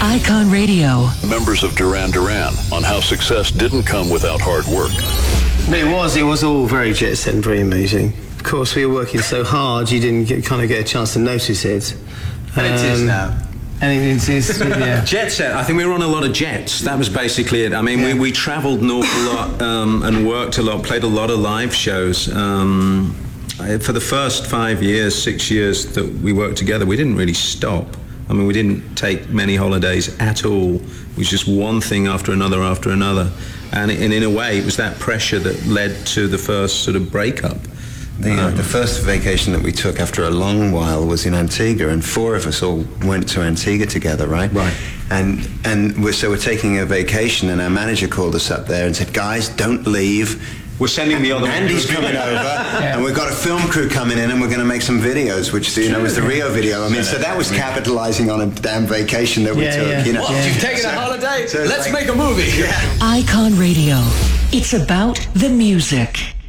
Icon Radio. Members of Duran Duran on how success didn't come without hard work. It was all very jet set and very amazing. Of course, we were working so hard, you didn't get a chance to notice it. But it is now. And it is, yeah. Jet set. I think we were on a lot of jets. That was basically it. I mean, we travelled an awful lot and worked a lot, played a lot of live shows. For the first 5 years, 6 years that we worked together, we didn't really stop. I mean, we didn't take many holidays at all. It was just one thing after another after another. And in a way, it was that pressure that led to the first sort of breakup. The first vacation that we took after a long while was in Antigua, and 4 of us all went to Antigua together, right? Right. And we're taking a vacation, and our manager called us up there and said, "Guys, don't leave. We're sending the other one." Andy's coming over, and we've got a film crew coming in, and we're going to make some videos," which, was the Rio video. I mean, so that was capitalizing on a damn vacation that we took. Yeah. You know? Well, you've taken a holiday. Let's make a movie. Icon Radio. It's about the music.